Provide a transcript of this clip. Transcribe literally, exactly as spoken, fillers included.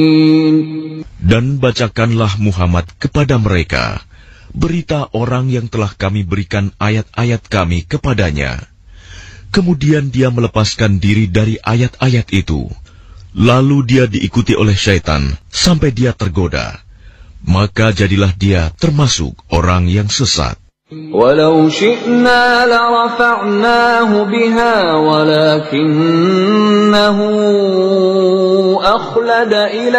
Dan bacakanlah Muhammad kepada mereka berita orang yang telah kami berikan ayat-ayat kami kepadanya. Kemudian dia melepaskan diri dari ayat-ayat itu. Lalu dia diikuti oleh syaitan sampai dia tergoda. Maka jadilah dia termasuk orang yang sesat. وَلَوْ شِئْنَا لَرَفَعْنَاهُ بِهَا وَلَكِنَّهُ أَخْلَدَ إِلَى